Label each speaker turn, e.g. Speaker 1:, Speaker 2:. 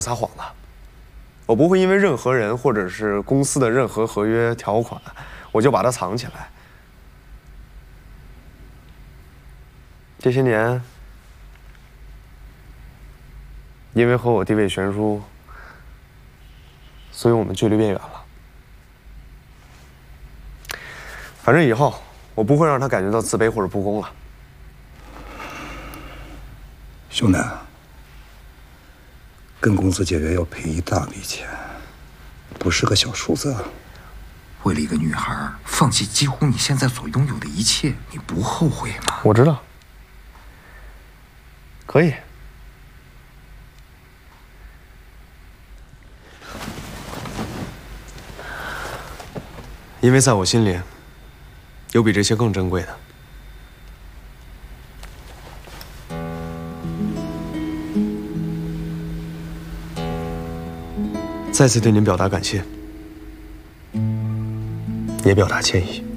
Speaker 1: 撒谎了，我不会因为任何人或者是公司的任何合约条款，我就把它藏起来。这些年，因为和我地位悬殊，所以我们距离变远了。反正以后我不会让他感觉到自卑或者不公了。
Speaker 2: 兄弟，跟公司解约要赔一大笔钱，不是个小数字啊。
Speaker 3: 为了一个女孩，放弃几乎你现在所拥有的一切，你不后悔吗？
Speaker 1: 我知道，可以。因为在我心里，有比这些更珍贵的。再次对您表达感谢，也表达歉意。